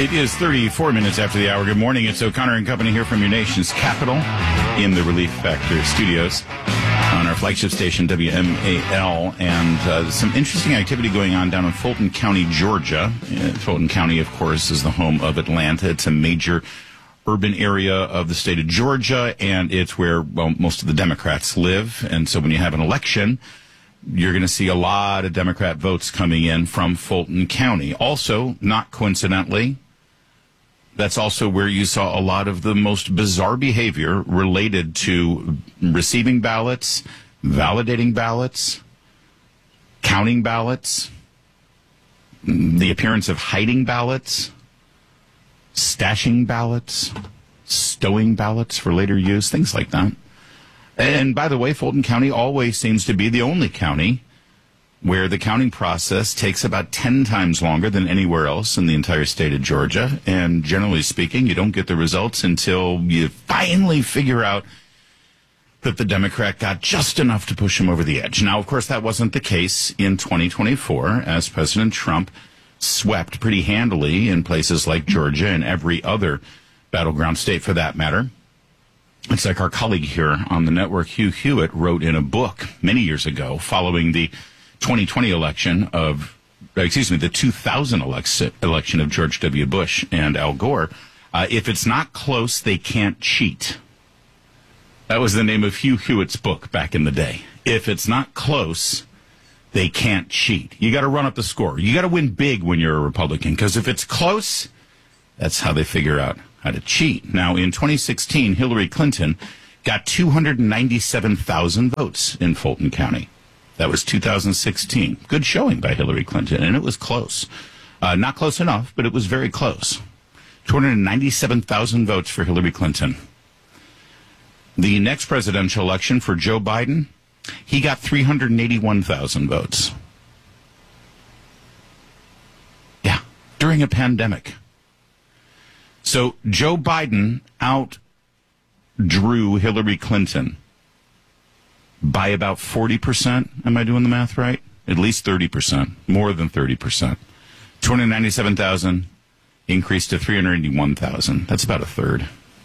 It is 34 minutes after the hour. Good morning. It's O'Connor and Company here from your nation's capital in the Relief Factor studios on our flagship station, WMAL. And some interesting activity going on down in Fulton County, Georgia. Fulton County, of course, is the home of Atlanta. It's a major urban area of the state of Georgia, and it's where, well, most of the Democrats live. And so when you have an election, you're going to see a lot of Democrat votes coming in from Fulton County. Also, not coincidentally, that's also where you saw a lot of the most bizarre behavior related to receiving ballots, validating ballots, counting ballots, the appearance of hiding ballots, stashing ballots, stowing ballots for later use, things like that. And by the way, Fulton County always seems to be the only county where the counting process takes about 10 times longer than anywhere else in the entire state of Georgia. And generally speaking, you don't get the results until you finally figure out that the Democrat got just enough to push him over the edge. Now, of course, that wasn't the case in 2024, as President Trump swept pretty handily in places like Georgia and every other battleground state for that matter. It's like our colleague here on the network, Hugh Hewitt, wrote in a book many years ago following the 2020 election of, the 2000 election of George W. Bush and Al Gore. If it's not close, they can't cheat. That was the name of Hugh Hewitt's book back in the day. If it's not close, they can't cheat. You got to run up the score. You got to win big when you're a Republican, because if it's close, that's how they figure out how to cheat. Now, in 2016, Hillary Clinton got 297,000 votes in Fulton County. That was 2016. Good showing by Hillary Clinton, and it was close. Not close enough, but it was very close. 297,000 votes for Hillary Clinton. The next presidential election for Joe Biden, he got 381,000 votes. Yeah, during a pandemic. So Joe Biden outdrew Hillary Clinton by about 40%. Am I doing the math right? At least 30%, more than 30%. 297,000 increased to 381,000. That's about a third.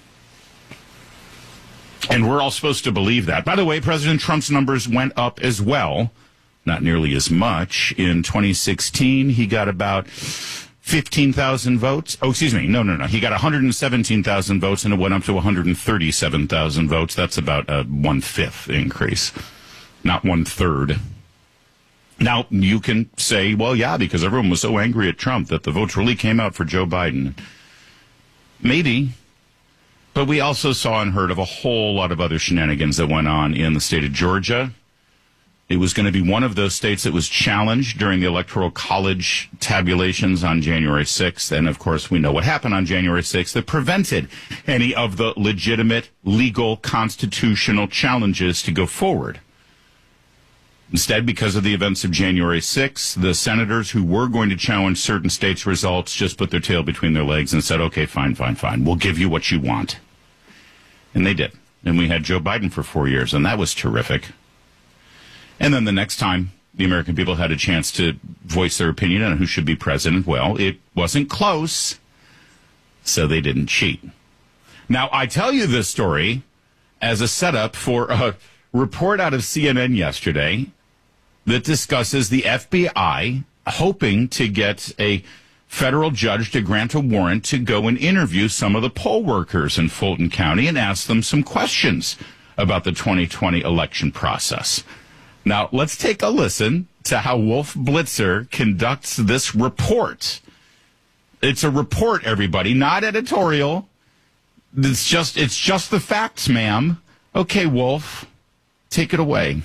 And we're all supposed to believe that. By the way, President Trump's numbers went up as well. Not nearly as much. In 2016, he got about 15,000 votes. Oh, excuse me. No. He got 117,000 votes, and it went up to 137,000 votes. That's about a 1/5 increase, not 1/3. Now, you can say, well, yeah, because everyone was so angry at Trump that the votes really came out for Joe Biden. Maybe. But we also saw and heard of a whole lot of other shenanigans that went on in the state of Georgia. It was going to be one of those states that was challenged during the Electoral College tabulations on January 6th. And, of course, we know what happened on January 6th that prevented any of the legitimate, legal, constitutional challenges to go forward. Instead, because of the events of January 6th, the senators who were going to challenge certain states' results just put their tail between their legs and said, okay, fine. We'll give you what you want. And they did. And we had Joe Biden for 4 years, and that was terrific. And then the next time the American people had a chance to voice their opinion on who should be president, well, it wasn't close, so they didn't cheat. Now, I tell you this story as a setup for a report out of CNN yesterday that discusses the FBI hoping to get a federal judge to grant a warrant to go and interview some of the poll workers in Fulton County and ask them some questions about the 2020 election process. Now, let's take a listen to how Wolf Blitzer conducts this report. It's a report, everybody, not editorial. It's just the facts, ma'am. Okay, Wolf, take it away.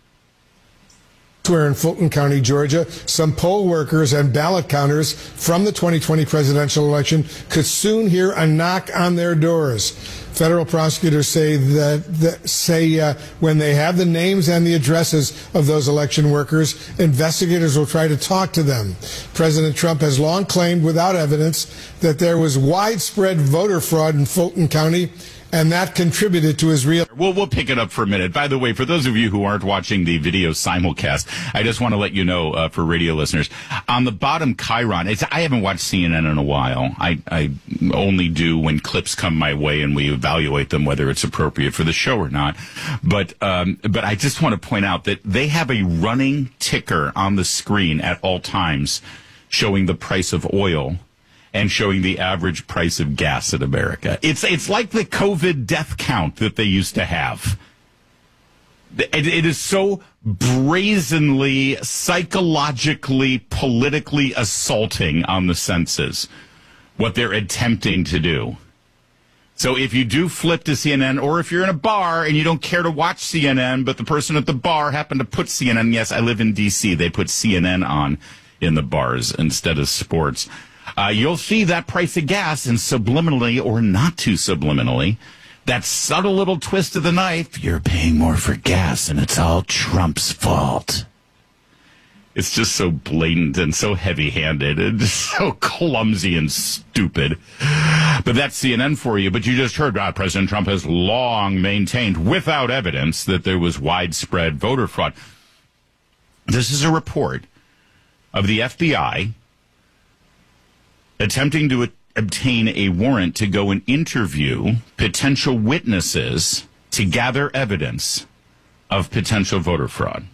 Where in Fulton County, Georgia, some poll workers and ballot counters from the 2020 presidential election could soon hear a knock on their doors. Federal prosecutors say when they have the names and the addresses of those election workers, investigators will try to talk to them. President Trump has long claimed without evidence that there was widespread voter fraud in Fulton County and that contributed to his real. We'll pick it up for a minute. By the way, for those of you who aren't watching the video simulcast, I just want to let you know, for radio listeners, on the bottom chyron, I haven't watched CNN in a while. I only do when clips come my way and we evaluate them, whether it's appropriate for the show or not. But I just want to point out that they have a running ticker on the screen at all times showing the price of oil and showing the average price of gas in America. It's like the COVID death count that they used to have. It is so brazenly, psychologically, politically assaulting on the senses, what they're attempting to do. So if you do flip to CNN, or if you're in a bar and you don't care to watch CNN, but the person at the bar happened to put CNN, yes, I live in D.C., they put CNN on in the bars instead of sports. You'll see that price of gas, and subliminally or not too subliminally, that subtle little twist of the knife, you're paying more for gas and it's all Trump's fault. It's just so blatant and so heavy-handed and just so clumsy and stupid. But that's CNN for you. But you just heard President Trump has long maintained, without evidence, that there was widespread voter fraud. This is a report of the FBI attempting to obtain a warrant to go and interview potential witnesses to gather evidence of potential voter fraud.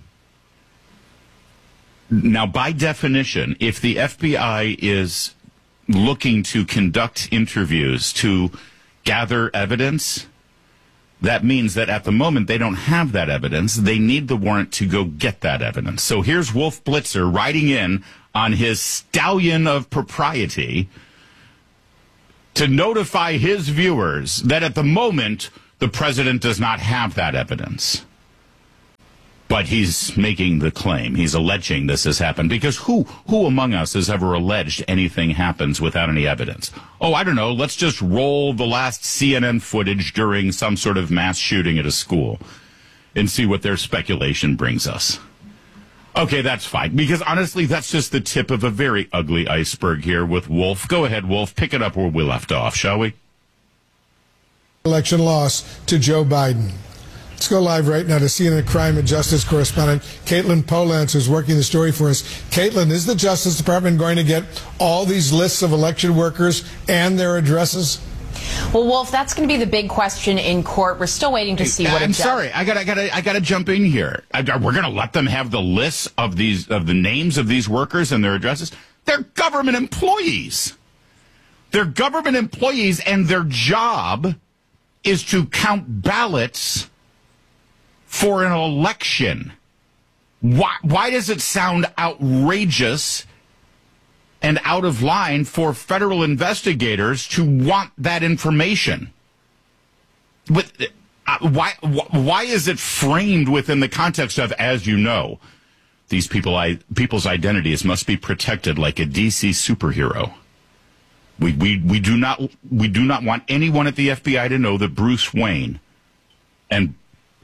Now, by definition, if the FBI is looking to conduct interviews to gather evidence, that means that at the moment they don't have that evidence. They need the warrant to go get that evidence. So here's Wolf Blitzer riding in on his stallion of propriety to notify his viewers that at the moment the president does not have that evidence. But he's making the claim. He's alleging this has happened because who among us has ever alleged anything happens without any evidence? Oh, I don't know. Let's just roll the last CNN footage during some sort of mass shooting at a school and see what their speculation brings us. Okay, that's fine. Because honestly, that's just the tip of a very ugly iceberg here with Wolf. Go ahead, Wolf. Pick it up where we left off, shall we? Election loss to Joe Biden. Let's go live right now to CNN crime and justice correspondent Caitlin Polantz, who's working the story for us. Caitlin, is the Justice Department going to get all these lists of election workers and their addresses? Well, Wolf, that's going to be the big question in court. We're still waiting to see what. I'm sorry, I gotta jump in here. We're going to let them have the lists of the names of these workers and their addresses. They're government employees. They're government employees, and their job is to count ballots for an election. Why does it sound outrageous and out of line for federal investigators to want that information? But why is it framed within the context of, as you know, these people's identities must be protected like a DC superhero? We do not want anyone at the FBI to know that Bruce Wayne and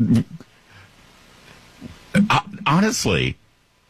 honestly,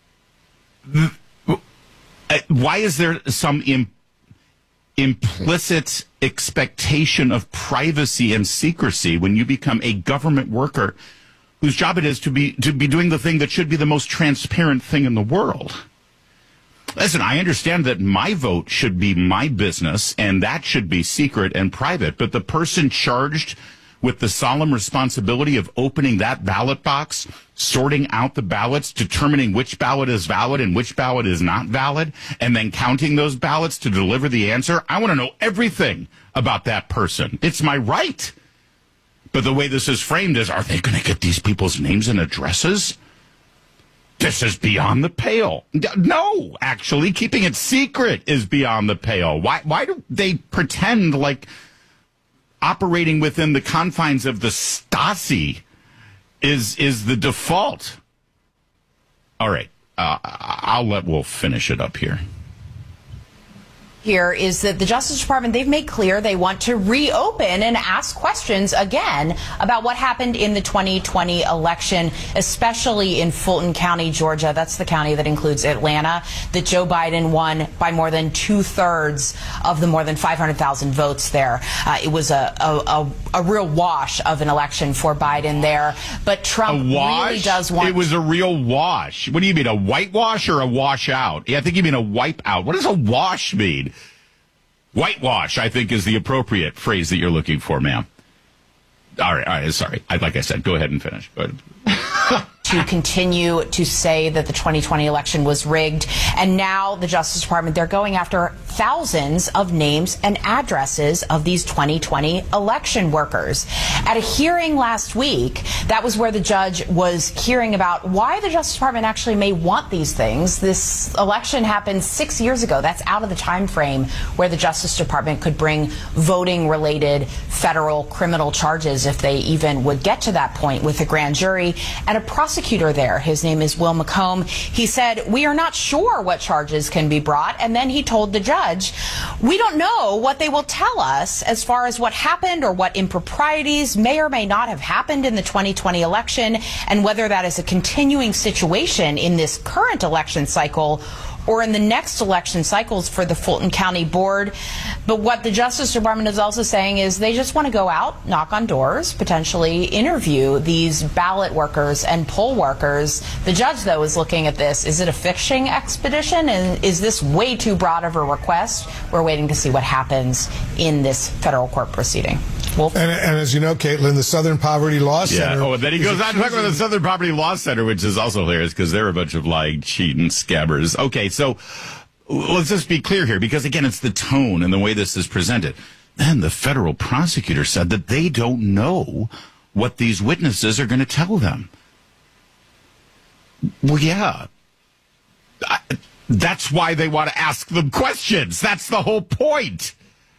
why is there some implicit expectation of privacy and secrecy when you become a government worker whose job it is to be doing the thing that should be the most transparent thing in the world? Listen, I understand that my vote should be my business and that should be secret and private, but the person charged with the solemn responsibility of opening that ballot box, sorting out the ballots, determining which ballot is valid and which ballot is not valid, and then counting those ballots to deliver the answer, I want to know everything about that person. It's my right. But the way this is framed is, are they going to get these people's names and addresses? This is beyond the pale. No, actually, keeping it secret is beyond the pale. Why do they pretend like operating within the confines of the Stasi is the default? All right, I'll let Wolf finish it up here. here is that the Justice Department, they've made clear they want to reopen and ask questions again about what happened in the 2020 election, especially in Fulton County, Georgia. That's the county that includes Atlanta, that Joe Biden won by more than 2/3 of the more than 500,000 votes there. It was a real wash of an election for Biden there. But Trump really does want... It was a real wash. What do you mean, a whitewash or a washout? Yeah, I think you mean a wipeout. What does a wash mean? Whitewash, I think, is the appropriate phrase that you're looking for, ma'am. All right, sorry. Like I said, go ahead and finish. Go ahead. To continue to say that the 2020 election was rigged. And now the Justice Department, they're going after thousands of names and addresses of these 2020 election workers. At a hearing last week, that was where the judge was hearing about why the Justice Department actually may want these things. This election happened 6 years ago. That's out of the time frame where the Justice Department could bring voting-related federal criminal charges if they even would get to that point with a grand jury. And a prosecutor there, his name is Will McComb, he said, "We are not sure what charges can be brought." And then he told the judge, "We don't know what they will tell us as far as what happened or what improprieties may or may not have happened in the 2020 election, and whether that is a continuing situation in this current election cycle or in the next election cycles for the Fulton County Board." But what the Justice Department is also saying is they just want to go out, knock on doors, potentially interview these ballot workers and poll workers. The judge, though, is looking at this. Is it a fishing expedition? And is this way too broad of a request? We're waiting to see what happens in this federal court proceeding. Wolf? And as you know, Caitlin, the Southern Poverty Law Center... Yeah. Oh, and then he goes on to talk about the Southern Poverty Law Center, which is also hilarious because they're a bunch of lying, cheating scabbers. Okay, so let's just be clear here, because, again, it's the tone and the way this is presented. Then the federal prosecutor said that they don't know what these witnesses are going to tell them. Well, yeah. That's why they want to ask them questions. That's the whole point.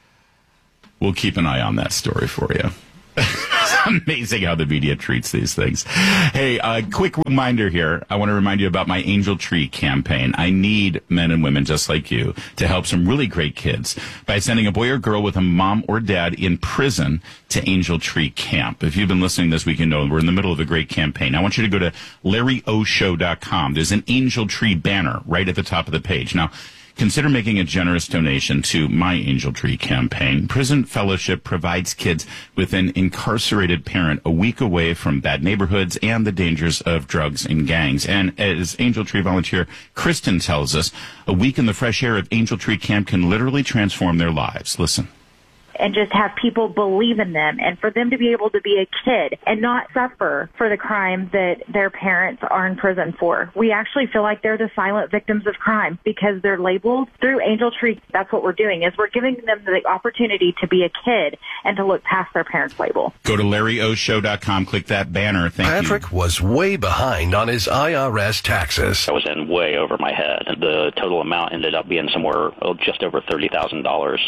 We'll keep an eye on that story for you. It's amazing how the media treats these things. Hey, a quick reminder here. I want to remind you about my Angel Tree campaign. I need men and women just like you to help some really great kids by sending a boy or girl with a mom or dad in prison to Angel Tree Camp. If you've been listening this week, you know we're in the middle of a great campaign. I want you to go to LarryOShow.com. There's an Angel Tree banner right at the top of the page. Now, consider making a generous donation to my Angel Tree campaign. Prison Fellowship provides kids with an incarcerated parent a week away from bad neighborhoods and the dangers of drugs and gangs. And as Angel Tree volunteer Kristen tells us, a week in the fresh air of Angel Tree Camp can literally transform their lives. Listen. And just have people believe in them, and for them to be able to be a kid and not suffer for the crime that their parents are in prison for. We actually feel like they're the silent victims of crime because they're labeled through Angel Tree. That's what we're doing, is we're giving them the opportunity to be a kid and to look past their parents' label. Go to LarryOShow.com, click that banner. Thank you. Patrick was way behind on his IRS taxes. I was in way over my head. The total amount ended up being somewhere just over $30,000.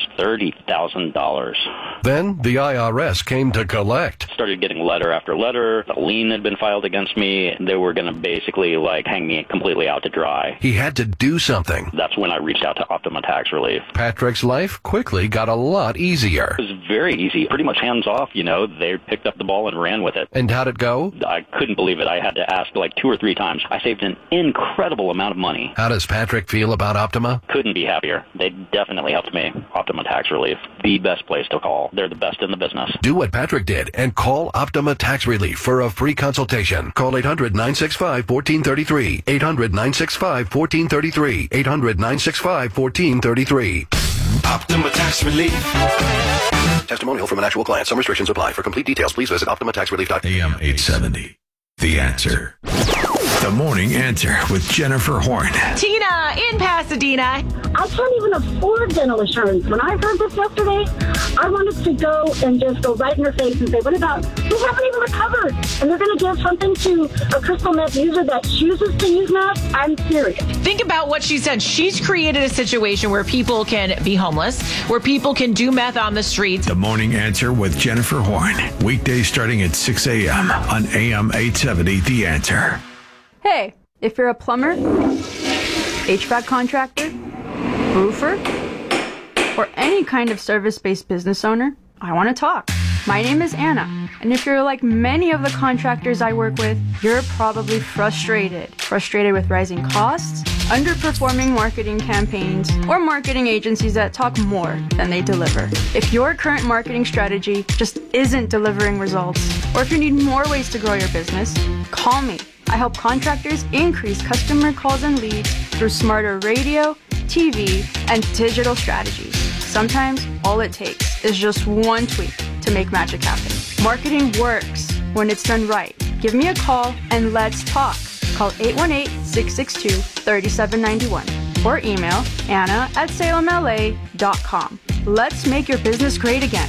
$30,000. Then the IRS came to collect. Started getting letter after letter. A lien had been filed against me. They were going to basically hang me completely out to dry. He had to do something. That's when I reached out to Optima Tax Relief. Patrick's life quickly got a lot easier. It was very easy, pretty much hands off. They picked up the ball and ran with it. And how'd it go? I couldn't believe it. I had to ask 2 or 3 times. I saved an incredible amount of money. How does Patrick feel about Optima? Couldn't be happier. They definitely helped me. Optima Tax Relief, the best place to call. They're the best in the business. Do what Patrick did and call Optima Tax Relief for a free consultation. Call 800-965-1433. 800-965-1433. 800-965-1433. Optima Tax Relief. Testimonial from an actual client. Some restrictions apply. For complete details, please visit OptimaTaxRelief.com. AM 870. The Answer. The Morning Answer with Jennifer Horn. Tina in Pasadena. I can't even afford dental insurance. When I heard this yesterday, I wanted to go and just go right in her face and say, what about, we haven't even recovered, and they're going to give something to a crystal meth user that chooses to use meth? I'm serious. Think about what she said. She's created a situation where people can be homeless, where people can do meth on the streets. The Morning Answer with Jennifer Horn. Weekdays starting at 6 a.m. on AM 870. The Answer. Hey, if you're a plumber, HVAC contractor, roofer, or any kind of service-based business owner, I want to talk. My name is Anna, and if you're like many of the contractors I work with, you're probably frustrated. Frustrated with rising costs, underperforming marketing campaigns, or marketing agencies that talk more than they deliver. If your current marketing strategy just isn't delivering results, or if you need more ways to grow your business, call me. I help contractors increase customer calls and leads through smarter radio, TV, and digital strategies. Sometimes all it takes is just one tweak to make magic happen. Marketing works when it's done right. Give me a call and let's talk. Call 818-662-3791 or email anna@salemla.com. Let's make your business great again.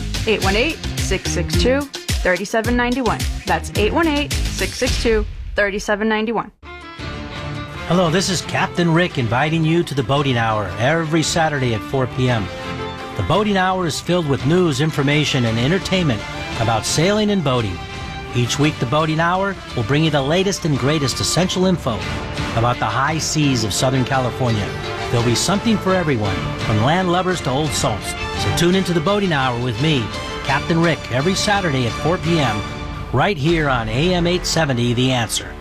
818-662-3791. That's 818-662-3791. Hello, this is Captain Rick inviting you to the Boating Hour every Saturday at 4 p.m. The Boating Hour is filled with news, information, and entertainment about sailing and boating. Each week, the Boating Hour will bring you the latest and greatest essential info about the high seas of Southern California. There'll be something for everyone, from land lubbers to old salts. So tune into the Boating Hour with me, Captain Rick, every Saturday at 4 p.m., right here on AM 870, The Answer.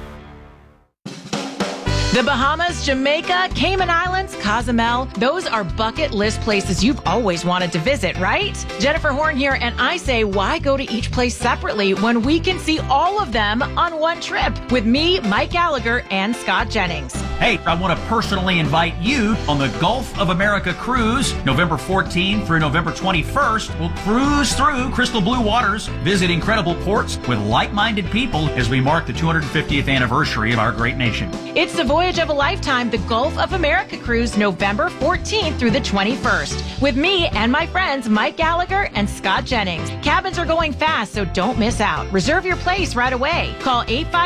The Bahamas, Jamaica, Cayman Islands, Cozumel, those are bucket list places you've always wanted to visit, right? Jennifer Horn here, and I say, why go to each place separately when we can see all of them on one trip with me, Mike Gallagher, and Scott Jennings? Hey, I want to personally invite you on the Gulf of America cruise, November 14th through November 21st. We'll cruise through crystal blue waters, visit incredible ports with like-minded people as we mark the 250th anniversary of our great nation. It's the voyage of a lifetime, the Gulf of America cruise, November 14th through the 21st, with me and my friends Mike Gallagher and Scott Jennings. Cabins are going fast, so don't miss out. Reserve your place right away. Call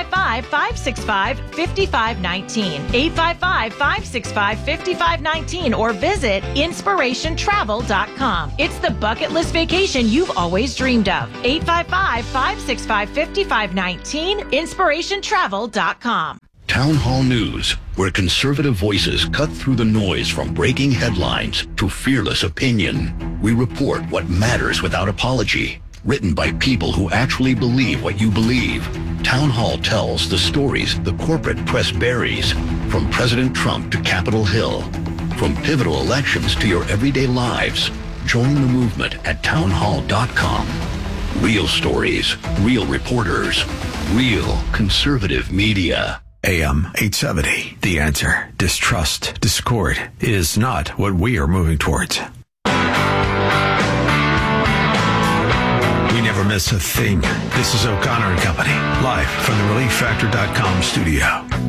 855-565-5519. 855-565-5519 or visit inspirationtravel.com. It's the bucket list vacation you've always dreamed of. 855-565-5519, inspirationtravel.com. Town Hall News, where conservative voices cut through the noise from breaking headlines to fearless opinion. We report what matters without apology. Written by people who actually believe what you believe. Town Hall tells the stories the corporate press buries, from President Trump to Capitol Hill, from pivotal elections to your everyday lives. Join the movement at townhall.com. Real stories, real reporters, real conservative media. AM 870, The Answer. Distrust, discord is not what we are moving towards. We never miss a thing. This is O'Connor and Company, live from the ReliefFactor.com studio.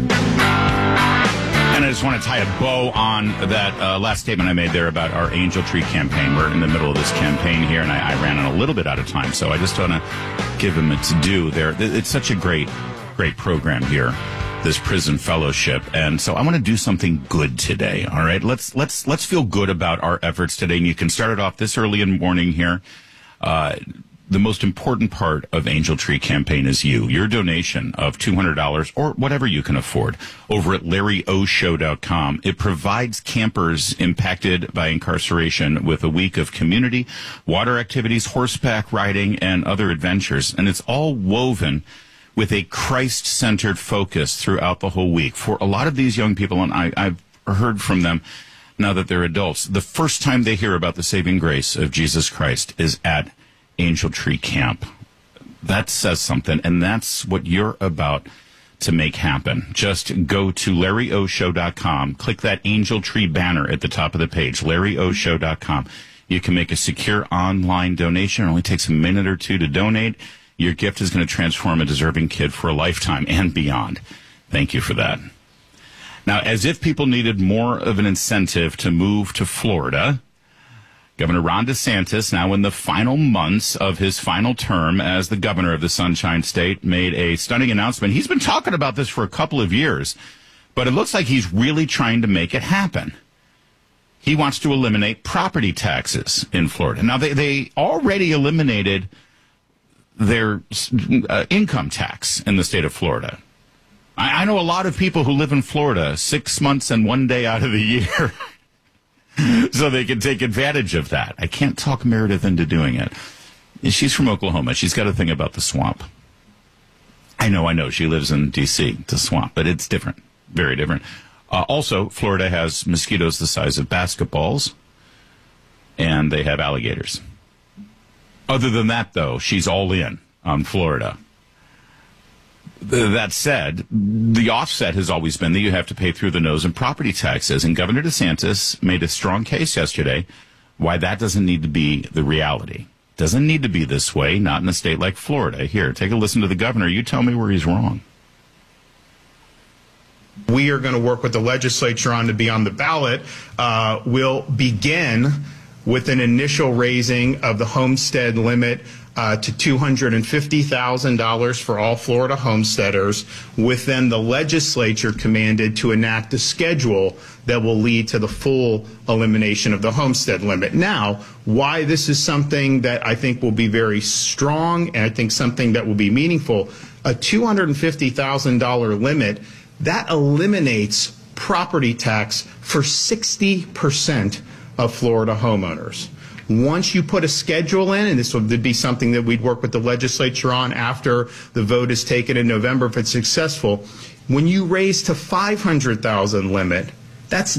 And I just want to tie a bow on that last statement I made there about our Angel Tree campaign. We're in the middle of this campaign here, and I ran a little bit out of time, so I just want to give them its due there. It's such a great program here, this prison fellowship, and so I want to do something good today. All right, let's feel good about our efforts today, and you can start it off this early in the morning here. The most important part of Angel Tree campaign is your donation of $200 or whatever you can afford over at LarryOShow.com. It provides campers impacted by incarceration with a week of community, water activities, horseback riding, and other adventures, and it's all woven with a Christ-centered focus throughout the whole week. For a lot of these young people, and I've heard from them now that they're adults, the first time they hear about the saving grace of Jesus Christ is at Angel Tree Camp. That says something, and that's what you're about to make happen. Just go to LarryOShow.com, click that Angel Tree banner at the top of the page, LarryOShow.com. You can make a secure online donation. It only takes a minute or two to donate. Your gift is going to transform a deserving kid for a lifetime and beyond. Thank you for that. Now, as if people needed more of an incentive to move to Florida, Governor Ron DeSantis, now in the final months of his final term as the governor of the Sunshine State, made a stunning announcement. He's been talking about this for a couple of years, but it looks like he's really trying to make it happen. He wants to eliminate property taxes in Florida. Now, they already eliminated their income tax in the state of Florida. I know a lot of people who live in Florida 6 months and 1 day out of the year. so they can take advantage of that. I can't talk Meredith into doing it. She's from Oklahoma. She's got a thing about the swamp. I know. She lives in D.C., the swamp, but it's different. Very different. Also, Florida has mosquitoes the size of basketballs, and they have alligators. Other than that, though, she's all in on Florida. That said, the offset has always been that you have to pay through the nose in property taxes, and Governor DeSantis made a strong case yesterday why that doesn't need to be the reality. Doesn't need to be this way, not in a state like Florida. Here, take a listen to the governor. You tell me where he's wrong. We are going to work with the legislature on to be on the ballot. We'll begin with an initial raising of the homestead limit to $250,000 for all Florida homesteaders, with then the legislature commanded to enact a schedule that will lead to the full elimination of the homestead limit. Now, why this is something that I think will be very strong, and I think something that will be meaningful, a $250,000 limit, that eliminates property tax for 60% of Florida homeowners. Once you put a schedule in, and this would be something that we'd work with the legislature on after the vote is taken in November if it's successful, when you raise to $500,000 limit, that's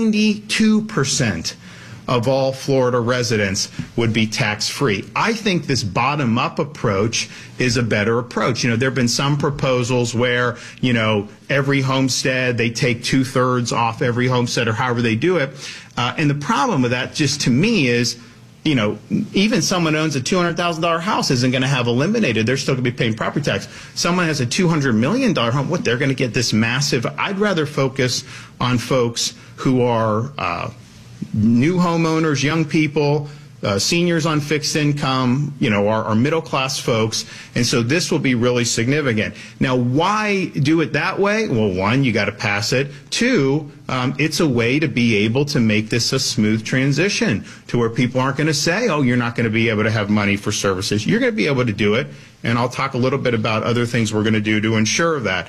92% of all Florida residents would be tax-free. I think this bottom-up approach is a better approach. There have been some proposals where, every homestead, they take 2/3 off every homestead or however they do it. And the problem with that, just to me, is, even someone owns a $200,000 house isn't going to have eliminated. They're still going to be paying property tax. Someone has a $200 million home, they're going to get this massive. I'd rather focus on folks who are new homeowners, young people, seniors on fixed income, our middle-class folks. And so this will be really significant. Now, why do it that way? Well, one, you got to pass it. Two, it's a way to be able to make this a smooth transition to where people aren't going to say, oh, you're not going to be able to have money for services. You're going to be able to do it. And I'll talk a little bit about other things we're going to do to ensure that.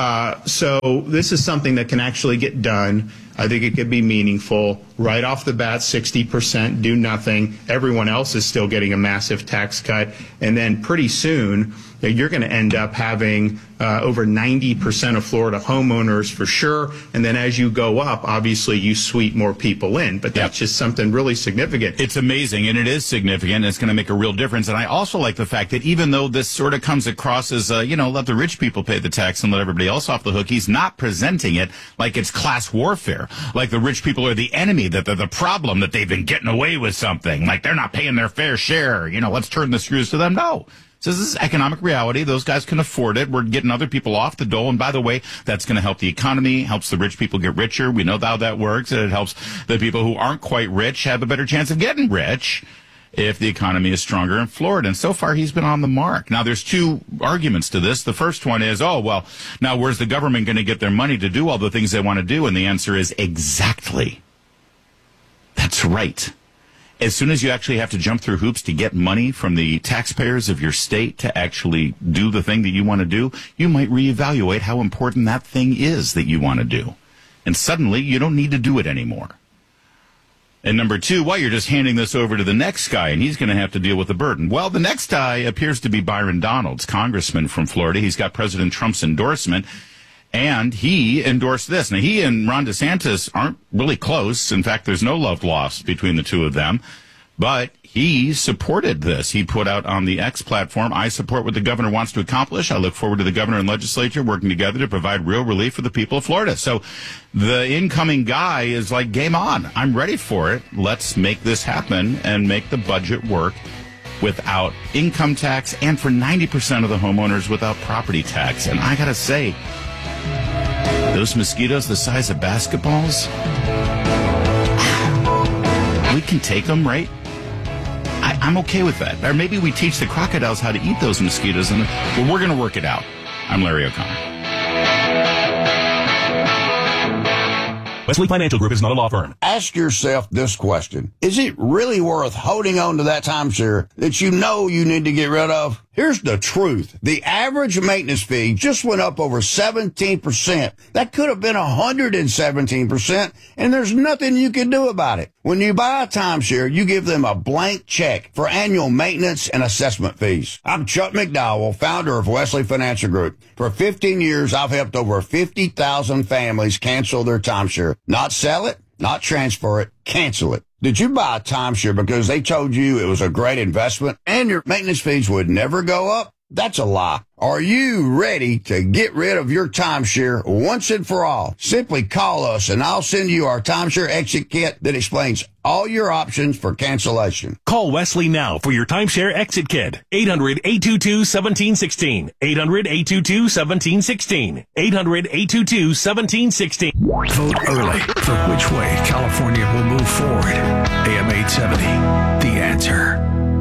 So this is something that can actually get done. I think it could be meaningful. Right off the bat, 60%, do nothing. Everyone else is still getting a massive tax cut. And then pretty soon, you're going to end up having over 90% of Florida homeowners for sure. And then as you go up, obviously you sweep more people in. But that's just something really significant. It's amazing, and it is significant. It's going to make a real difference. And I also like the fact that even though this sort of comes across as, let the rich people pay the tax and let everybody else off the hook, he's not presenting it like it's class warfare, like the rich people are the enemy, that they're the problem, that they've been getting away with something, like they're not paying their fair share. Let's turn the screws to them. No. So this is economic reality. Those guys can afford it. We're getting other people off the dole. And by the way, that's going to help the economy, helps the rich people get richer. We know how that works. And it helps the people who aren't quite rich have a better chance of getting rich if the economy is stronger in Florida. And so far, he's been on the mark. Now, there's two arguments to this. The first one is, now where's the government going to get their money to do all the things they want to do? And the answer is exactly. That's right. As soon as you actually have to jump through hoops to get money from the taxpayers of your state to actually do the thing that you want to do, you might reevaluate how important that thing is that you want to do. And suddenly, you don't need to do it anymore. And number two, you're just handing this over to the next guy, and he's going to have to deal with the burden. Well, the next guy appears to be Byron Donalds, congressman from Florida. He's got President Trump's endorsement. And he endorsed this. Now, he and Ron DeSantis aren't really close. In fact, there's no love lost between the two of them. But he supported this. He put out on the X platform, I support what the governor wants to accomplish. I look forward to the governor and legislature working together to provide real relief for the people of Florida. So the incoming guy is like, game on. I'm ready for it. Let's make this happen and make the budget work without income tax and for 90% of the homeowners without property tax. And I got to say, those mosquitoes the size of basketballs, we can take them, right? I'm okay with that. Or maybe we teach the crocodiles how to eat those mosquitoes, and we're going to work it out. I'm Larry O'Connor. Wesley Financial Group is not a law firm. Ask yourself this question. Is it really worth holding on to that timeshare that you know you need to get rid of? Here's the truth. The average maintenance fee just went up over 17%. That could have been 117%, and there's nothing you can do about it. When you buy a timeshare, you give them a blank check for annual maintenance and assessment fees. I'm Chuck McDowell, founder of Wesley Financial Group. For 15 years, I've helped over 50,000 families cancel their timeshare. Not sell it, not transfer it, cancel it. Did you buy a timeshare because they told you it was a great investment and your maintenance fees would never go up? That's a lie. Are you ready to get rid of your timeshare once and for all? Simply call us and I'll send you our timeshare exit kit that explains all your options for cancellation. Call Wesley now for your timeshare exit kit. 800-822-1716. 800-822-1716. 800-822-1716. Vote early for which way California will move forward. AM 870, The Answer.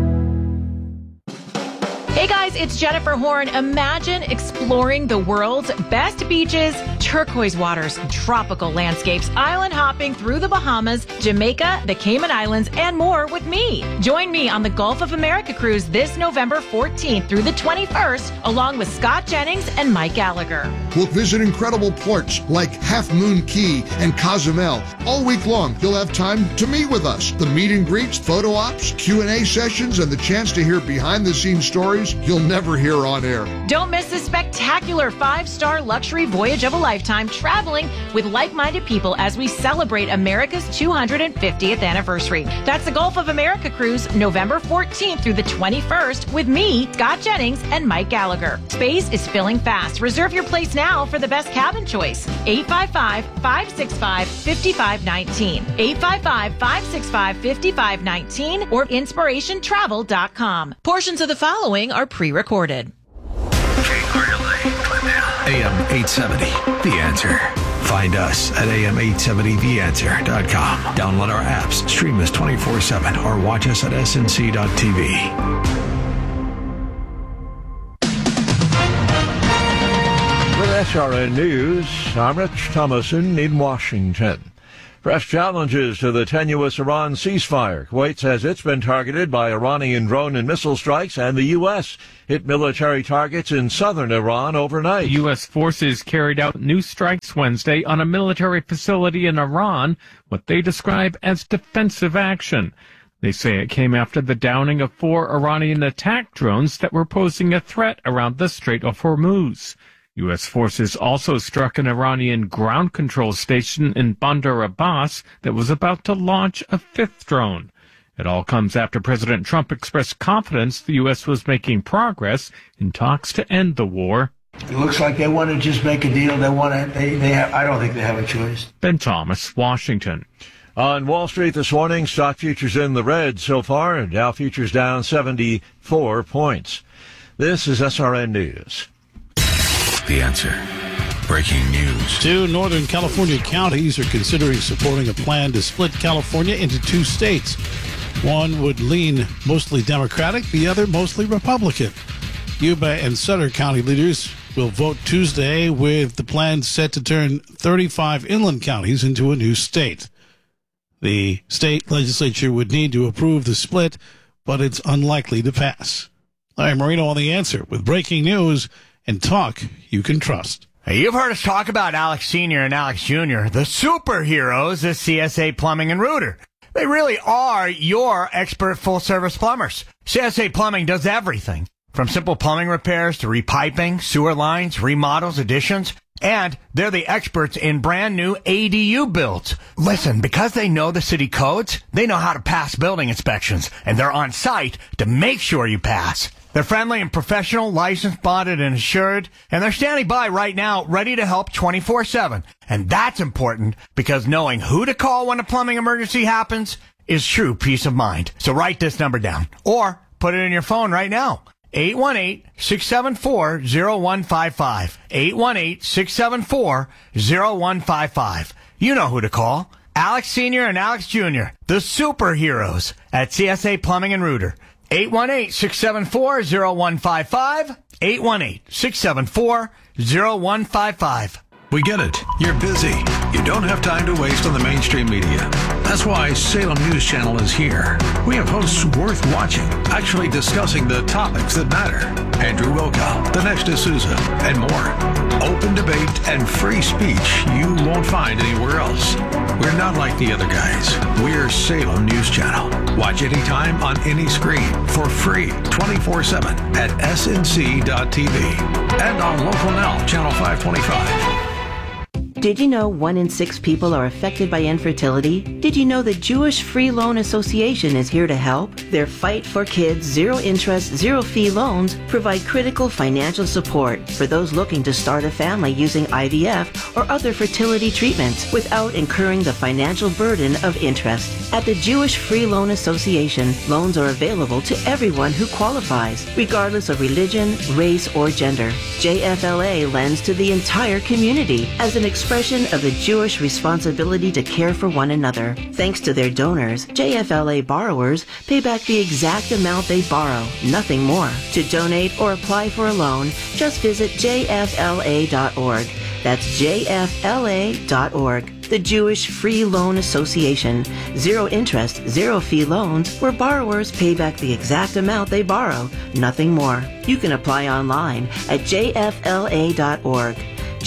Hey guys, it's Jennifer Horn. Imagine exploring the world's best beaches, turquoise waters, tropical landscapes, island hopping through the Bahamas, Jamaica, the Cayman Islands, and more with me. Join me on the Gulf of America cruise this November 14th through the 21st, along with Scott Jennings and Mike Gallagher. We'll visit incredible ports like Half Moon Key and Cozumel. All week long, you'll have time to meet with us. The meet and greets, photo ops, Q&A sessions, and the chance to hear behind-the-scenes stories you'll never hear on air. Don't miss this spectacular 5-star luxury voyage of a lifetime traveling with like-minded people as we celebrate America's 250th anniversary. That's the Gulf of America cruise, November 14th through the 21st with me, Scott Jennings, and Mike Gallagher. Space is filling fast. Reserve your place now for the best cabin choice. 855-565-5519. 855-565-5519 or inspirationtravel.com. Portions of the following are pre-recorded. AM 870, The Answer. Find us at am870theanswer.com. Download our apps, stream us 24/7, or watch us at snc.tv. With SRN News, I'm Rich Thomason in Washington. Fresh challenges to the tenuous Iran ceasefire. Kuwait says it's been targeted by Iranian drone and missile strikes, and the U.S. hit military targets in southern Iran overnight. U.S. forces carried out new strikes Wednesday on a military facility in Iran, what they describe as defensive action. They say it came after the downing of 4 Iranian attack drones that were posing a threat around the Strait of Hormuz. U.S. forces also struck an Iranian ground control station in Bandar Abbas that was about to launch a 5th drone. It all comes after President Trump expressed confidence the U.S. was making progress in talks to end the war. It looks like they want to just make a deal. I don't think they have a choice. Ben Thomas, Washington. On Wall Street this morning, stock futures in the red so far. Dow futures down 74 points. This is SRN News. The Answer. Breaking news. 2 Northern California counties are considering supporting a plan to split California into 2 states. One would lean mostly Democratic, the other mostly Republican. Yuba and Sutter County leaders will vote Tuesday, with the plan set to turn 35 inland counties into a new state. The state legislature would need to approve the split, but it's unlikely to pass. Larry Marino on The Answer with breaking news and talk you can trust. Hey, you've heard us talk about Alex Sr. and Alex Jr., the superheroes of CSA Plumbing and Rooter. They really are your expert full-service plumbers. CSA Plumbing does everything, from simple plumbing repairs to repiping, sewer lines, remodels, additions, and they're the experts in brand new ADU builds. Listen, because they know the city codes, they know how to pass building inspections, and they're on site to make sure you pass. They're friendly and professional, licensed, bonded, and insured, and they're standing by right now, ready to help 24/7. And that's important because knowing who to call when a plumbing emergency happens is true peace of mind. So write this number down or put it in your phone right now. 818-674-0155. 818-674-0155. You know who to call. Alex Sr. and Alex Jr., the superheroes at CSA Plumbing and Rooter. 818-674-0155. 818-674-0155. We get it. You're busy. You don't have time to waste on the mainstream media. That's why Salem News Channel is here. We have hosts worth watching, actually discussing the topics that matter. Andrew Wilkow, Dinesh D'Souza, and more. Open debate and free speech you won't find anywhere else. We're not like the other guys. We're Salem News Channel. Watch anytime on any screen for free 24/7 at snc.tv and on Local Now, Channel 525. Did you know 1 in 6 people are affected by infertility? Did you know the Jewish Free Loan Association is here to help? Their Fight for Kids zero interest, zero fee loans provide critical financial support for those looking to start a family using IVF or other fertility treatments without incurring the financial burden of interest. At the Jewish Free Loan Association, loans are available to everyone who qualifies, regardless of religion, race, or gender. JFLA lends to the entire community as an expression of the Jewish responsibility to care for one another. Thanks to their donors, JFLA borrowers pay back the exact amount they borrow, nothing more. To donate or apply for a loan, just visit jfla.org. That's jfla.org. The Jewish Free Loan Association. Zero interest, zero fee loans where borrowers pay back the exact amount they borrow, nothing more. You can apply online at jfla.org.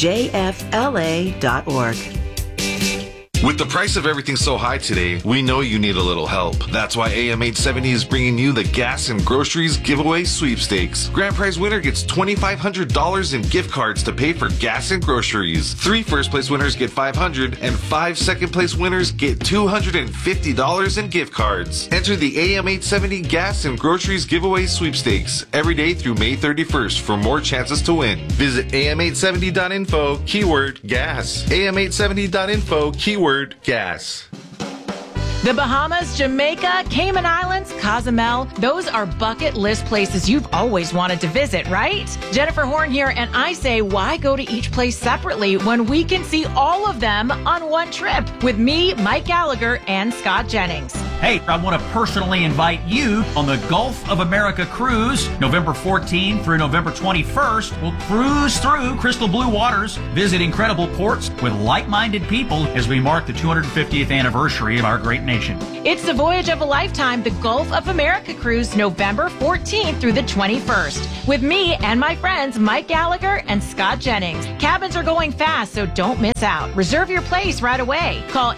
jfla.org. With the price of everything so high today, we know you need a little help. That's why AM 870 is bringing you the Gas and Groceries Giveaway Sweepstakes. Grand prize winner gets $2,500 in gift cards to pay for gas and groceries. 3 first-place winners get $500, and 5 second-place winners get $250 in gift cards. Enter the AM 870 Gas and Groceries Giveaway Sweepstakes every day through May 31st for more chances to win. Visit am870.info, keyword gas. am870.info, keyword gas. The Bahamas, Jamaica, Cayman Islands, Cozumel, those are bucket list places you've always wanted to visit, right? Jennifer Horn here, and I say, why go to each place separately when we can see all of them on one trip with me, Mike Gallagher, and Scott Jennings? Hey, I want to personally invite you on the Gulf of America cruise, November 14 through November 21st. We'll cruise through crystal blue waters, visit incredible ports with like-minded people as we mark the 250th anniversary of our great nation. It's the voyage of a lifetime, the Gulf of America cruise, November 14th through the 21st, with me and my friends Mike Gallagher and Scott Jennings. Cabins are going fast, so don't miss out. Reserve your place right away. Call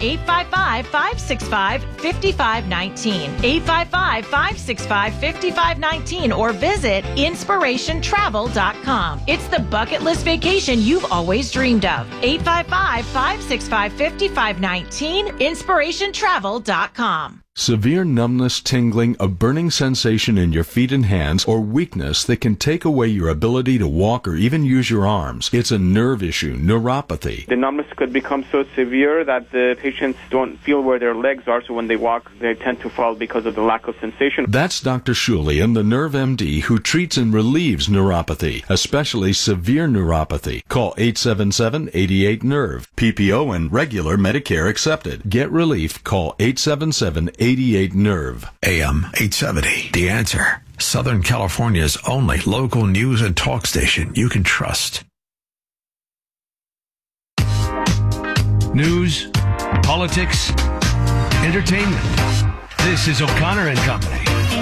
855-565-5519, 855-565-5519, or visit inspirationtravel.com. It's the bucket list vacation you've always dreamed of. 855-565-5519, inspirationtravel.com. Severe numbness, tingling, a burning sensation in your feet and hands, or weakness that can take away your ability to walk or even use your arms. It's a nerve issue, neuropathy. The numbness could become so severe that the patients don't feel where their legs are, so when they walk, they tend to fall because of the lack of sensation. That's Dr. Shulian, the Nerve MD, who treats and relieves neuropathy, especially severe neuropathy. Call 877-88-NERVE. PPO and regular Medicare accepted. Get relief. Call 877-88-NERVE. AM 870, The Answer. Southern California's only local news and talk station you can trust. News, politics, entertainment. This is O'Connor and Company.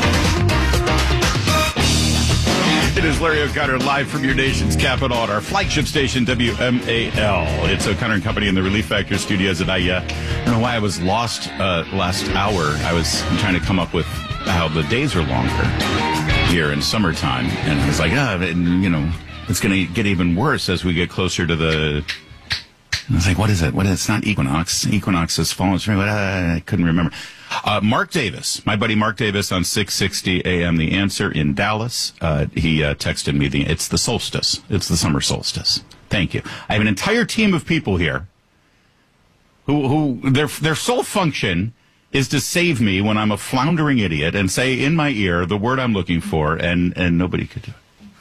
It is Larry O'Connor live from your nation's capital at our flagship station, WMAL. It's O'Connor and Company in the Relief Factor studios. And I don't know why I was lost last hour. I was trying to come up with how the days are longer here in summertime. And I was like, it's going to get even worse as we get closer to the... I was like, what is it? It's not equinox. Equinox is falling. I couldn't remember. Mark Davis, my buddy Mark Davis on 660 AM The Answer in Dallas. He texted me, it's the solstice. It's the summer solstice. Thank you. I have an entire team of people here who their sole function is to save me when I'm a floundering idiot and say in my ear the word I'm looking for, and nobody could do it.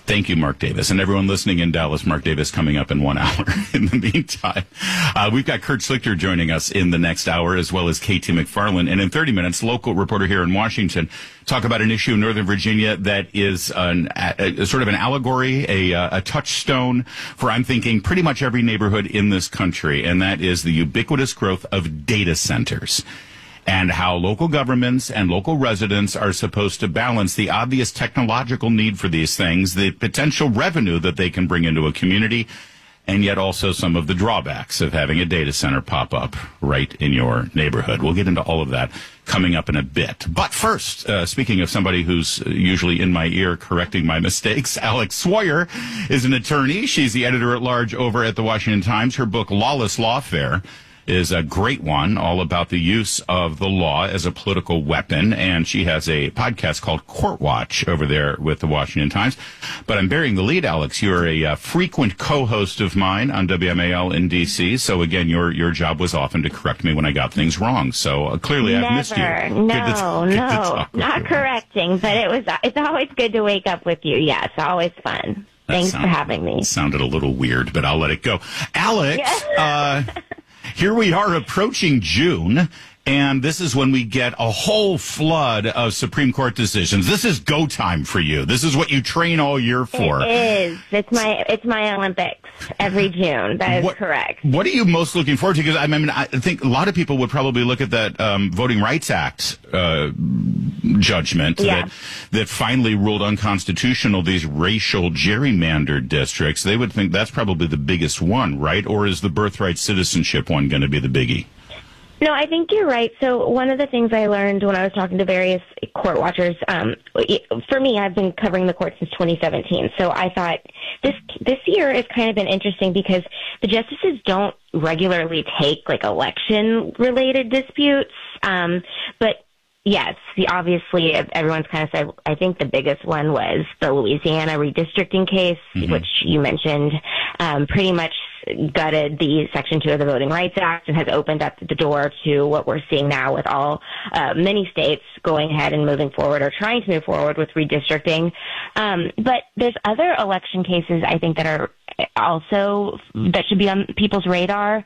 Thank you, Mark Davis. And everyone listening in Dallas, Mark Davis coming up in 1 hour. In the meantime, we've got Kurt Schlichter joining us in the next hour, as well as KT McFarland. And in 30 minutes, local reporter here in Washington, talk about an issue in Northern Virginia that is a sort of an allegory, a touchstone for, I'm thinking, pretty much every neighborhood in this country. And that is the ubiquitous growth of data centers, and how local governments and local residents are supposed to balance the obvious technological need for these things, the potential revenue that they can bring into a community, and yet also some of the drawbacks of having a data center pop up right in your neighborhood. We'll get into all of that coming up in a bit. But first, speaking of somebody who's usually in my ear correcting my mistakes, Alex Sawyer is an attorney. She's the editor-at-large over at the Washington Times. Her book, Lawless Lawfare, is a great one, all about the use of the law as a political weapon. And she has a podcast called Court Watch over there with the Washington Times. But I'm bearing the lead, Alex. You're a frequent co-host of mine on WMAL in D.C. So, again, your job was often to correct me when I got things wrong. So, clearly I've missed you. No, not correcting, but it's always good to wake up with you. Yes, always fun. Thanks for having me. Sounded a little weird, but I'll let it go. Alex, here we are approaching June, and this is when we get a whole flood of Supreme Court decisions. This is go time for you. This is what you train all year for. It is. It's my Olympics every June. That is correct. What are you most looking forward to? Because I mean, I think a lot of people would probably look at that Voting Rights Act judgment that finally ruled unconstitutional these racial gerrymandered districts. They would think that's probably the biggest one, right? Or is the birthright citizenship one going to be the biggie? No, I think you're right. So one of the things I learned when I was talking to various court watchers, for me, I've been covering the court since 2017. So I thought this year has kind of been interesting because the justices don't regularly take like election-related disputes. But yes, obviously everyone's kind of said, I think the biggest one was the Louisiana redistricting case, which you mentioned, pretty much gutted the Section 2 of the Voting Rights Act and has opened up the door to what we're seeing now with many states going ahead and moving forward or trying to move forward with redistricting. But there's other election cases I think that are also that should be on people's radar.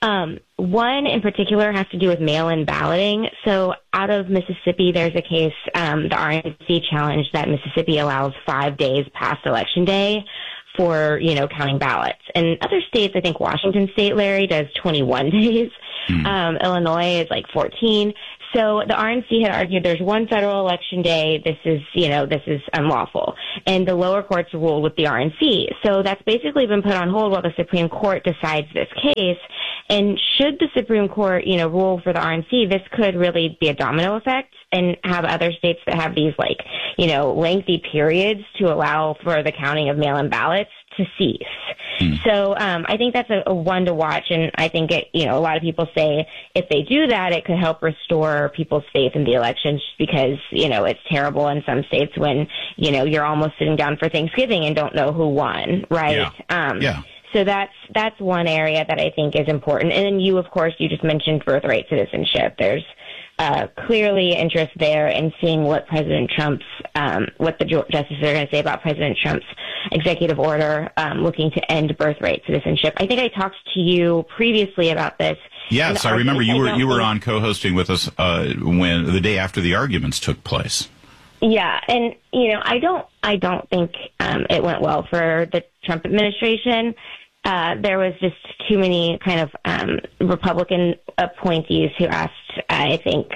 One in particular has to do with mail-in balloting. So out of Mississippi, there's a case, the RNC challenged that Mississippi allows 5 days past Election Day for, counting ballots. And other states, I think Washington State, Larry, does 21 days. Illinois is like 14. So the RNC had argued there's one federal election day. This is unlawful. And the lower courts ruled with the RNC. So that's basically been put on hold while the Supreme Court decides this case. And should the Supreme Court, rule for the RNC, this could really be a domino effect and have other states that have these lengthy periods to allow for the counting of mail-in ballots to cease. So I think that's a one to watch, and I think a lot of people say if they do that, it could help restore people's faith in the elections, just because it's terrible in some states when you're almost sitting down for Thanksgiving and don't know who won, right? So that's one area that I think is important. And then you just mentioned birthright citizenship. There's clearly interest there in seeing what President Trump's, what the justices are going to say about President Trump's executive order looking to end birthright citizenship. I think I talked to you previously about this. Yes, I remember you were on co-hosting with us when the day after the arguments took place. Yeah, and I don't think it went well for the Trump administration. There was just too many kind of Republican appointees who asked, I think,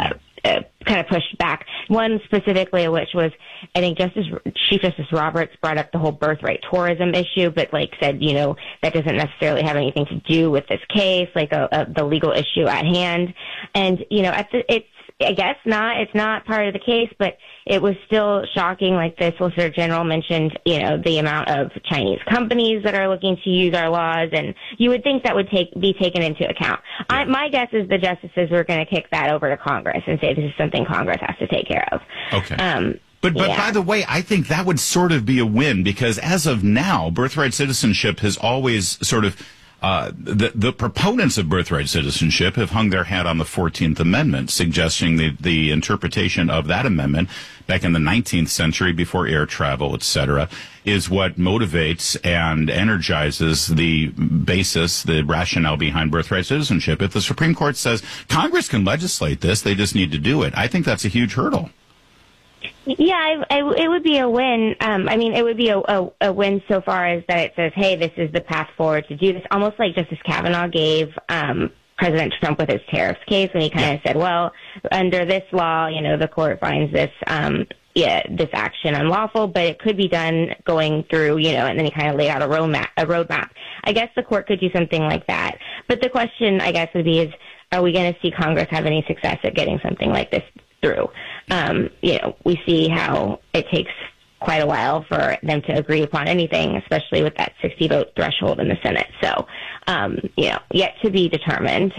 kind of pushed back. One specifically, which was, I think Chief Justice Roberts brought up the whole birthright tourism issue, but said, that doesn't necessarily have anything to do with this case, the legal issue at hand. And, I guess not. It's not part of the case, but it was still shocking. Like the Solicitor General mentioned, the amount of Chinese companies that are looking to use our laws, and you would think that would be taken into account. My guess is the justices were going to kick that over to Congress and say this is something Congress has to take care of. Okay. But by the way, I think that would sort of be a win, because as of now, birthright citizenship has always sort of The proponents of birthright citizenship have hung their hat on the 14th Amendment, suggesting the interpretation of that amendment back in the 19th century before air travel, etc., is what motivates and energizes the basis, the rationale behind birthright citizenship. If the Supreme Court says Congress can legislate this, they just need to do it, I think that's a huge hurdle. Yeah, it would be a win. It would be a win so far as that it says, hey, this is the path forward to do this, almost like Justice Kavanaugh gave President Trump with his tariffs case when he kind of said, well, under this law, the court finds this this action unlawful, but it could be done going through, and then he kind of laid out a roadmap. I guess the court could do something like that. But the question, I guess, would be is, are we going to see Congress have any success at getting something like this through? We see how it takes quite a while for them to agree upon anything, especially with that 60-vote threshold in the Senate. So, yet to be determined.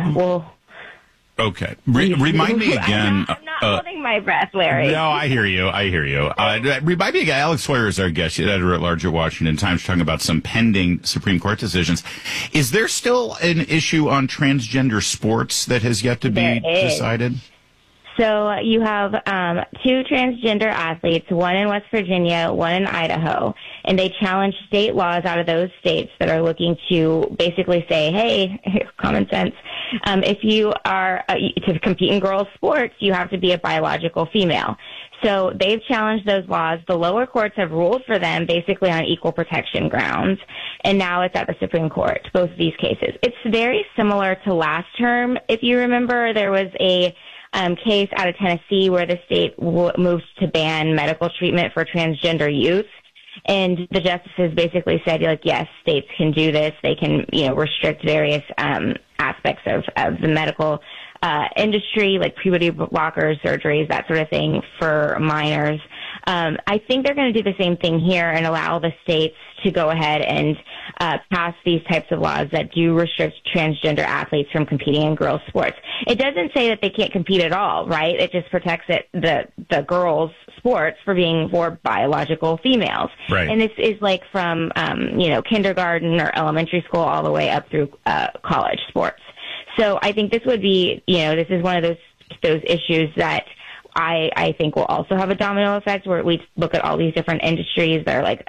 Okay. Remind me again. I'm not holding my breath, Larry. No, I hear you. Remind me again. Alex Sawyer is our guest, editor at large at Washington Times, talking about some pending Supreme Court decisions. Is there still an issue on transgender sports that has yet to be decided? So you have 2 transgender athletes, one in West Virginia, one in Idaho, and they challenge state laws out of those states that are looking to basically say, hey, common sense, if you are to compete in girls' sports, you have to be a biological female. So they've challenged those laws. The lower courts have ruled for them basically on equal protection grounds, and now it's at the Supreme Court, both of these cases. It's very similar to last term. If you remember, there was a case out of Tennessee where the state moved to ban medical treatment for transgender youth. And the justices basically said, yes, states can do this. They can, restrict various aspects of the medical industry, like puberty blockers, surgeries, that sort of thing for minors. I think they're going to do the same thing here and allow the states to go ahead and pass these types of laws that do restrict transgender athletes from competing in girls' sports. It doesn't say that they can't compete at all, right? It just protects the girls' sports for being for biological females. Right. And this is like from, kindergarten or elementary school all the way up through college sports. So I think this would be, this is one of those issues that I think will also have a domino effect where we look at all these different industries that are like,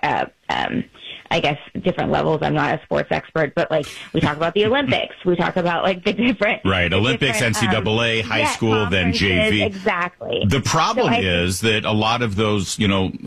I guess, different levels. I'm not a sports expert, but we talk about the Olympics. We talk about the different. Right. Olympics, NCAA, high school, then JV. Exactly. The problem is that a lot of those,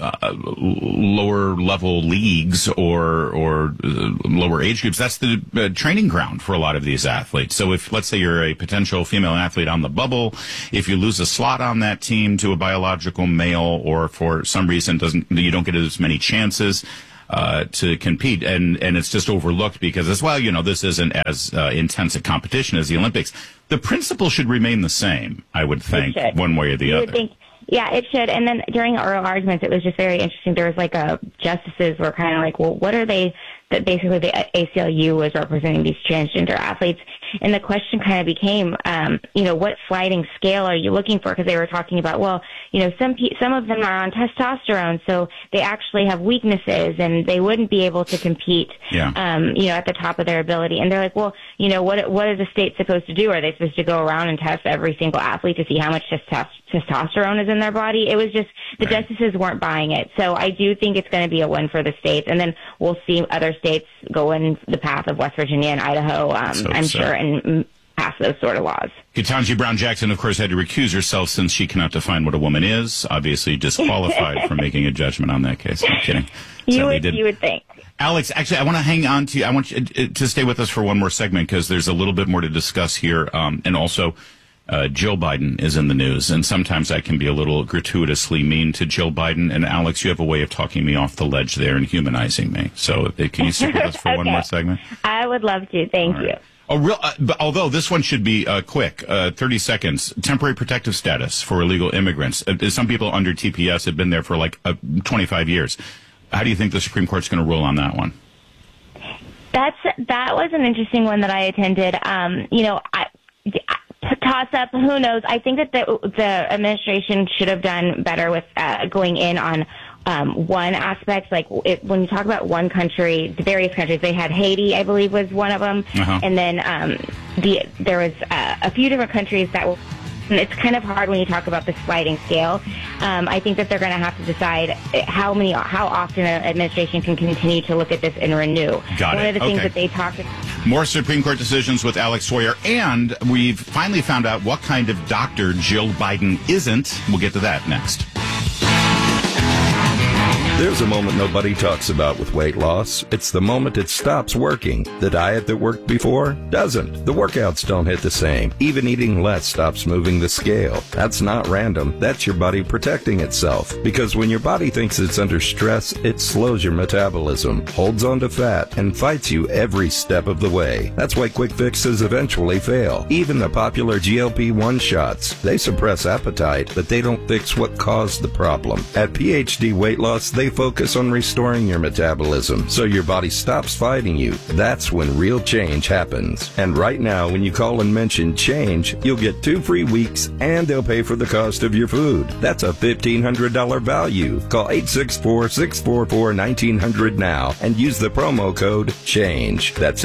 lower level leagues or lower age groups, that's the training ground for a lot of these athletes. So if, let's say you're a potential female athlete on the bubble, if you lose a slot on that team to a biological male or for some reason you don't get as many chances to compete, and it's just overlooked because as well, this isn't as intense a competition as the Olympics. The principle should remain the same, I would think, one way or the other. Yeah, it should. And then during oral arguments, it was just very interesting. There was justices were kind of like, well, what are they? That basically the ACLU was representing these transgender athletes, and the question kind of became, what sliding scale are you looking for? Because they were talking about, well, some of them are on testosterone, so they actually have weaknesses, and they wouldn't be able to compete, at the top of their ability. And they're like, well, what is the state supposed to do? Are they supposed to go around and test every single athlete to see how much testosterone is in their body? It was just the justices weren't buying it. So I do think it's going to be a win for the states, and then we'll see other states go in the path of West Virginia and Idaho, sure, and pass those sort of laws. Ketanji Brown Jackson, of course, had to recuse herself since she cannot define what a woman is. Obviously disqualified from making a judgment on that case. I'm kidding. You would think. Alex, actually, I want to hang on to you. I want you to stay with us for one more segment because there's a little bit more to discuss here. And also, Jill Biden is in the news, and sometimes I can be a little gratuitously mean to Jill Biden. And Alex, you have a way of talking me off the ledge there and humanizing me. So can you stick with us for one more segment? I would love to. Thank you. Although this one should be quick, 30 seconds. Temporary protective status for illegal immigrants. Some people under TPS have been there for 25 years. How do you think the Supreme Court's going to rule on that one? That was an interesting one that I attended. Toss up, who knows? I think that the administration should have done better with going in on one aspect. Like when you talk about one country, the various countries, they had Haiti, I believe, was one of them, and then there was a few different countries that were. It's kind of hard when you talk about the sliding scale. I think that they're going to have to decide how often an administration can continue to look at this and renew. One of the things that they talked about. More Supreme Court decisions with Alex Sawyer, and we've finally found out what kind of doctor Jill Biden isn't. We'll get to that next. There's a moment nobody talks about with weight loss. It's the moment it stops working. The diet that worked before doesn't. The workouts don't hit the same. Even eating less stops moving the scale. That's not random. That's your body protecting itself. Because when your body thinks it's under stress, it slows your metabolism, holds on to fat, and fights you every step of the way. That's why quick fixes eventually fail. Even the popular GLP-1 shots. They suppress appetite, but they don't fix what caused the problem. At PhD Weight Loss, they focus on restoring your metabolism so your body stops fighting you. That's when real change happens. And right now, when you call and mention change, you'll get 2 free weeks and they'll pay for the cost of your food. That's a $1,500 value. Call 864-644-1900 now and use the promo code CHANGE. That's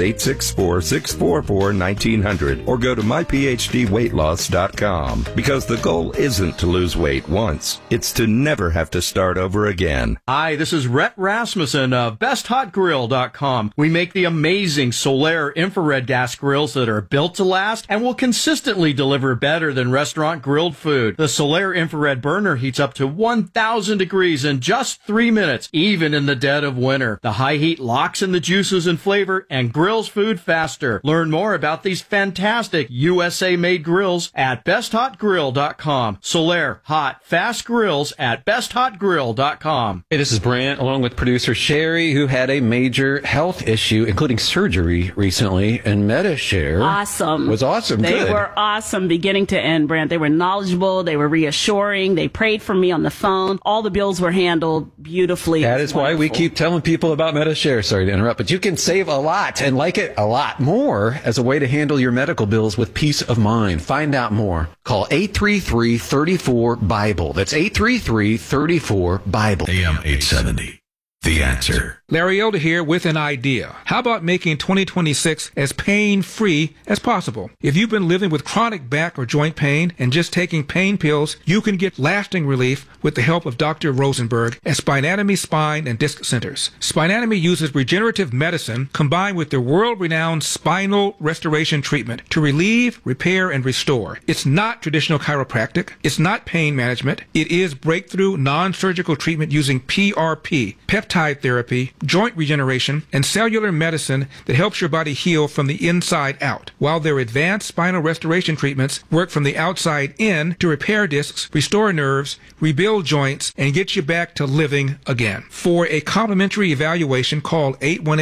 864-644-1900 or go to myphdweightloss.com, because the goal isn't to lose weight once. It's to never have to start over again. Hi, this is Rhett Rasmussen of BestHotGrill.com. We make the amazing Solaire infrared gas grills that are built to last and will consistently deliver better than restaurant grilled food. The Solaire infrared burner heats up to 1,000 degrees in just 3 minutes, even in the dead of winter. The high heat locks in the juices and flavor and grills food faster. Learn more about these fantastic USA-made grills at BestHotGrill.com. Solaire, hot, fast grills at BestHotGrill.com. Hey, this is Brant, along with producer Sherry, who had a major health issue, including surgery recently, and MediShare was awesome. They Good. were awesome, beginning to end, Brant. They were knowledgeable. They were reassuring. They prayed for me on the phone. All the bills were handled beautifully. That is why we keep telling people about MediShare. Sorry to interrupt, but you can save a lot and like it a lot more as a way to handle your medical bills with peace of mind. Find out more. Call 833-34-BIBLE. That's 833-34-BIBLE. AM 870. The Answer. Larry Elder here with an idea. How about making 2026 as pain-free as possible? If you've been living with chronic back or joint pain and just taking pain pills, you can get lasting relief with the help of Dr. Rosenberg at Spinatomy Spine and Disc Centers. Spinatomy uses regenerative medicine combined with their world-renowned spinal restoration treatment to relieve, repair, and restore. It's not traditional chiropractic. It's not pain management. It is breakthrough non-surgical treatment using PRP, peptide therapy, joint regeneration, and cellular medicine that helps your body heal from the inside out, while their advanced spinal restoration treatments work from the outside in to repair discs, restore nerves, rebuild joints, and get you back to living again. For a complimentary evaluation, call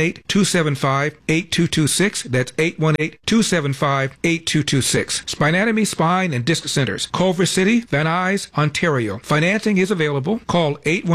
818-275-8226. That's 818-275-8226. Spinatomy Spine and Disc Centers, Culver City, Van Nuys, Ontario. Financing is available. Call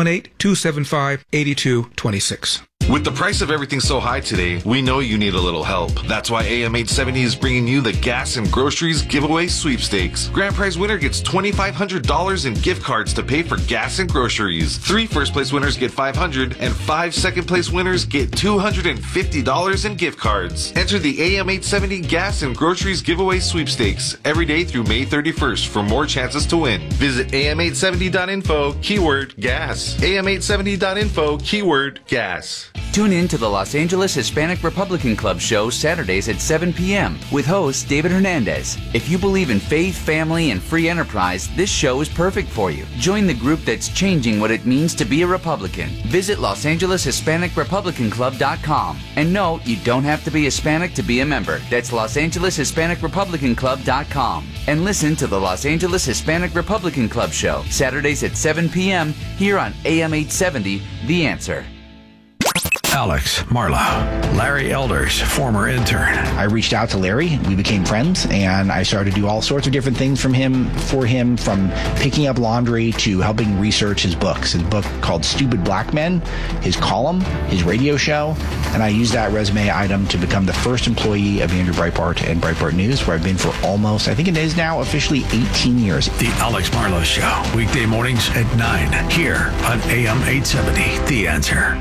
818-275-8226. With the price of everything so high today, we know you need a little help. That's why AM 870 is bringing you the Gas and Groceries Giveaway Sweepstakes. Grand prize winner gets $2,500 in gift cards to pay for gas and groceries. 3 first place winners get $500 and 5 second place winners get $250 in gift cards. Enter the AM 870 Gas and Groceries Giveaway Sweepstakes every day through May 31st for more chances to win. Visit am870.info, keyword gas. am870.info, keyword gas. Tune in to the Los Angeles Hispanic Republican Club show Saturdays at 7 p.m. with host David Hernandez. If you believe in faith, family, and free enterprise, this show is perfect for you. Join the group that's changing what it means to be a Republican. Visit LosAngelesHispanicRepublicanClub.com. And no, you don't have to be Hispanic to be a member. That's LosAngelesHispanicRepublicanClub.com. And listen to the Los Angeles Hispanic Republican Club show Saturdays at 7 p.m. here on AM 870, The Answer. Alex Marlowe. Larry Elders, former intern. I reached out to Larry. We became friends, and I started to do all sorts of different things for him, from picking up laundry to helping research his books. His book called Stupid Black Men, his column, his radio show, and I used that resume item to become the first employee of Andrew Breitbart and Breitbart News, where I've been for almost, I think it is now officially 18 years. The Alex Marlowe Show, weekday mornings at 9, here on AM 870, The Answer.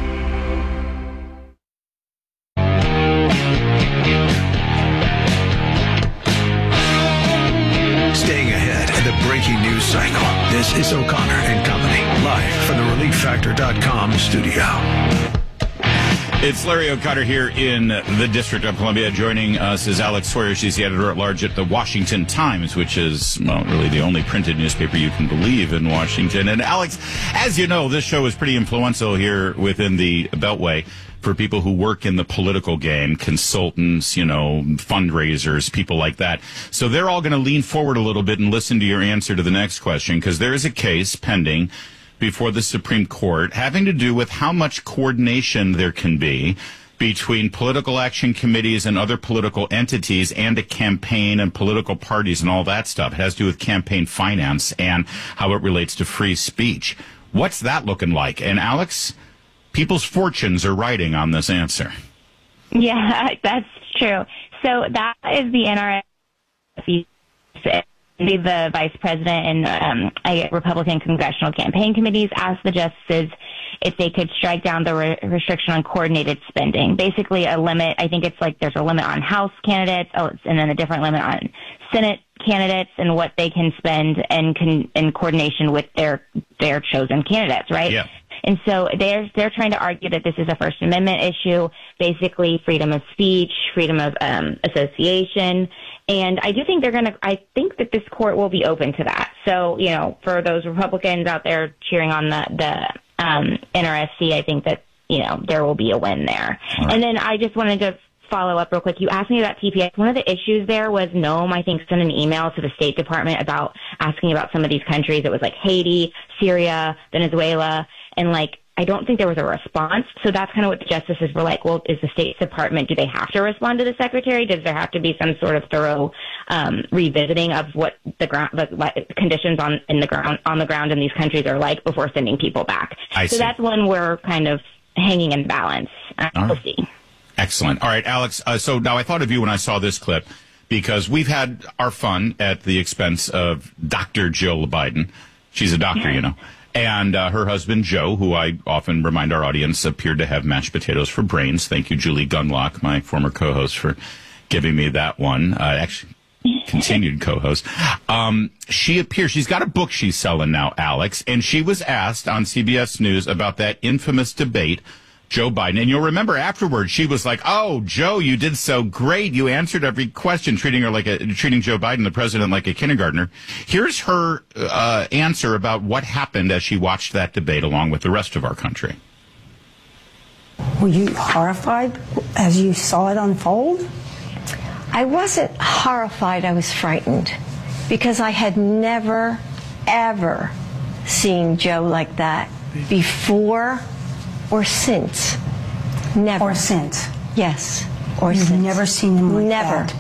Staying ahead of the breaking news cycle, this is O'Connor and Company, live from the ReliefFactor.com studio. It's Larry O'Connor here in the District of Columbia. Joining us is Alex Sawyer. She's the editor-at-large at the Washington Times, which is, well, really the only printed newspaper you can believe in Washington. And Alex, as you know, this show is pretty influential here within the Beltway for people who work in the political game, consultants, fundraisers, people like that. So they're all going to lean forward a little bit and listen to your answer to the next question, because there is a case pending before the Supreme Court having to do with how much coordination there can be between political action committees and other political entities and a campaign and political parties and all that stuff. It has to do with campaign finance and how it relates to free speech. What's that looking like? And Alex, people's fortunes are riding on this answer. Yeah, that's true. So that is the NRS. The vice president and Republican congressional campaign committees asked the justices if they could strike down the restriction on coordinated spending. Basically a limit. I think it's like there's a limit on House candidates, and then a different limit on Senate candidates and what they can spend in coordination with their chosen candidates, right? Yeah. And so they're trying to argue that this is a First Amendment issue, basically freedom of speech, freedom of association. And I do think I think that this court will be open to that. So, for those Republicans out there cheering on the NRSC, I think that, there will be a win there. Right. And then I just wanted to follow up real quick. You asked me about TPS. One of the issues there was Noam, I think, sent an email to the State Department about asking about some of these countries. It was like Haiti, Syria, Venezuela, and I don't think there was a response. So that's kind of what the justices were like, well, is the State Department, do they have to respond to the secretary? Does there have to be some sort of thorough revisiting of what the conditions on the ground in these countries are like before sending people back? So that's one we're kind of hanging in balance. We'll see. Excellent. All right, Alex. So now I thought of you when I saw this clip, because we've had our fun at the expense of Dr. Jill Biden. She's a doctor, And her husband, Joe, who I often remind our audience appeared to have mashed potatoes for brains. Thank you, Julie Gunlock, my former co-host, for giving me that one. Actually, continued co-host. She's got a book she's selling now, Alex, and she was asked on CBS News about that infamous debate, Joe Biden. And you'll remember afterwards, she was like, "Oh, Joe, you did so great. You answered every question," treating Joe Biden, the president, like a kindergartner. Here's her answer about what happened as she watched that debate along with the rest of our country. Were you horrified as you saw it unfold? I wasn't horrified. I was frightened, because I had never, ever seen Joe like that before or since. Never. Or since. Yes. You've never seen him like that. Never.